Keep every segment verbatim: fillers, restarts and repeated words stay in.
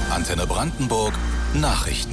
Antenne Brandenburg Nachrichten.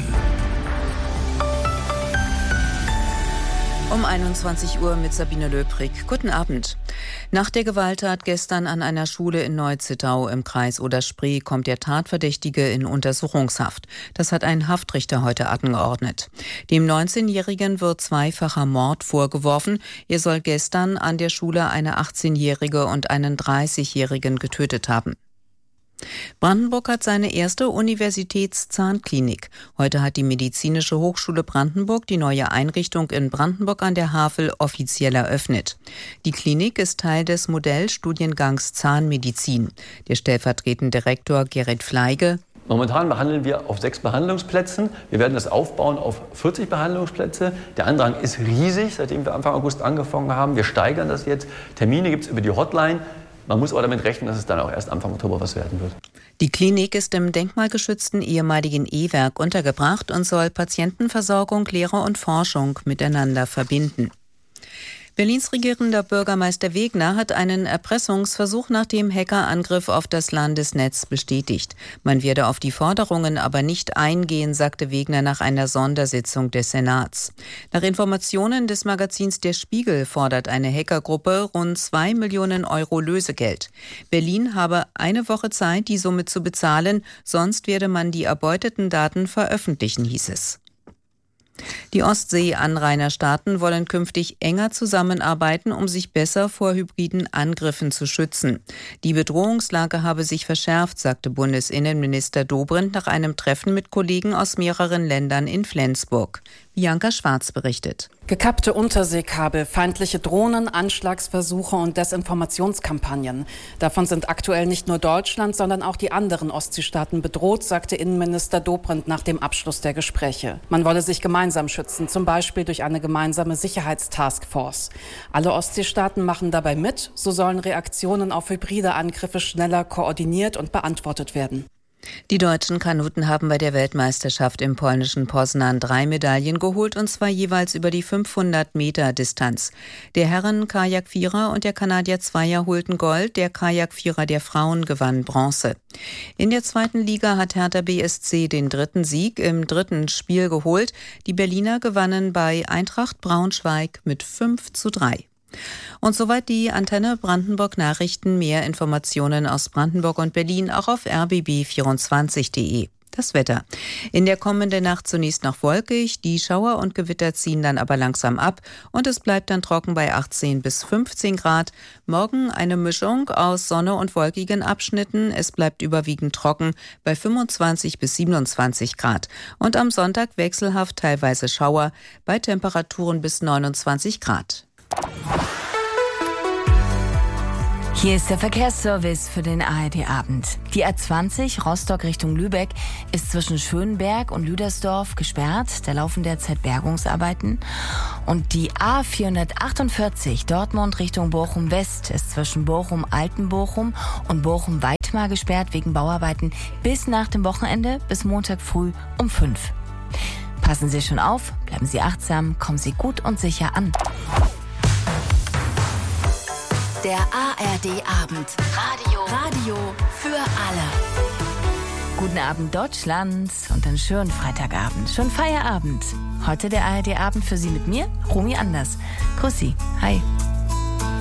Um einundzwanzig Uhr mit Sabine Löbrig. Guten Abend. Nach der Gewalttat gestern an einer Schule in Neu-Zittau im Kreis Oder-Spree kommt der Tatverdächtige in Untersuchungshaft. Das hat ein Haftrichter heute angeordnet. Dem neunzehnjährigen wird zweifacher Mord vorgeworfen. Er soll gestern an der Schule eine achtzehnjährige und einen dreißigjährigen getötet haben. Brandenburg hat seine erste Universitätszahnklinik. Heute hat die Medizinische Hochschule Brandenburg die neue Einrichtung in Brandenburg an der Havel offiziell eröffnet. Die Klinik ist Teil des Modellstudiengangs Zahnmedizin. Der stellvertretende Direktor Gerrit Fleige: Momentan behandeln wir auf sechs Behandlungsplätzen. Wir werden das aufbauen auf vierzig Behandlungsplätze. Der Andrang ist riesig, seitdem wir Anfang August angefangen haben. Wir steigern das jetzt. Termine gibt es über die Hotline. Man muss aber damit rechnen, dass es dann auch erst Anfang Oktober was werden wird. Die Klinik ist im denkmalgeschützten ehemaligen E-Werk untergebracht und soll Patientenversorgung, Lehre und Forschung miteinander verbinden. Berlins regierender Bürgermeister Wegner hat einen Erpressungsversuch nach dem Hackerangriff auf das Landesnetz bestätigt. Man werde auf die Forderungen aber nicht eingehen, sagte Wegner nach einer Sondersitzung des Senats. Nach Informationen des Magazins Der Spiegel fordert eine Hackergruppe rund zwei Millionen Euro Lösegeld. Berlin habe eine Woche Zeit, die Summe zu bezahlen, sonst werde man die erbeuteten Daten veröffentlichen, hieß es. Die Ostsee-Anrainerstaaten wollen künftig enger zusammenarbeiten, um sich besser vor hybriden Angriffen zu schützen. Die Bedrohungslage habe sich verschärft, sagte Bundesinnenminister Dobrindt nach einem Treffen mit Kollegen aus mehreren Ländern in Flensburg. Bianca Schwarz berichtet. Gekappte Unterseekabel, feindliche Drohnen, Anschlagsversuche und Desinformationskampagnen. Davon sind aktuell nicht nur Deutschland, sondern auch die anderen Ostseestaaten bedroht, sagte Innenminister Dobrindt nach dem Abschluss der Gespräche. Man wolle sich gemeinsam schützen, zum Beispiel durch eine gemeinsame Sicherheitstaskforce. Alle Ostseestaaten machen dabei mit, so sollen Reaktionen auf hybride Angriffe schneller koordiniert und beantwortet werden. Die deutschen Kanuten haben bei der Weltmeisterschaft im polnischen Poznań drei Medaillen geholt, und zwar jeweils über die fünfhundert Meter Distanz. Der Herren-Kajak-Vierer und der Kanadier-Zweier holten Gold, der Kajak-Vierer der Frauen gewann Bronze. In der zweiten Liga hat Hertha B S C den dritten Sieg im dritten Spiel geholt. Die Berliner gewannen bei Eintracht Braunschweig mit fünf zu drei. Und soweit die Antenne Brandenburg Nachrichten. Mehr Informationen aus Brandenburg und Berlin auch auf r b b vierundzwanzig punkt de. Das Wetter. In der kommenden Nacht zunächst noch wolkig, die Schauer und Gewitter ziehen dann aber langsam ab und es bleibt dann trocken bei achtzehn bis fünfzehn Grad. Morgen eine Mischung aus Sonne und wolkigen Abschnitten. Es bleibt überwiegend trocken bei fünfundzwanzig bis siebenundzwanzig Grad. Und am Sonntag wechselhaft teilweise Schauer bei Temperaturen bis neunundzwanzig Grad. Hier ist der Verkehrsservice für den A R D-Abend. Die A zwanzig Rostock Richtung Lübeck ist zwischen Schönberg und Lüdersdorf gesperrt. Da laufen derzeit Bergungsarbeiten. Und die A vierhundertachtundvierzig Dortmund Richtung Bochum-West ist zwischen Bochum-Altenbochum und Bochum-Weitmar gesperrt wegen Bauarbeiten bis nach dem Wochenende, bis Montag früh um fünf. Passen Sie schon auf, bleiben Sie achtsam, kommen Sie gut und sicher an. Der A R D-Abend. Radio. Radio für alle. Guten Abend Deutschland und einen schönen Freitagabend. Schönen Feierabend. Heute der A R D-Abend für Sie mit mir, Romy Anders. Grüß Sie. Hi.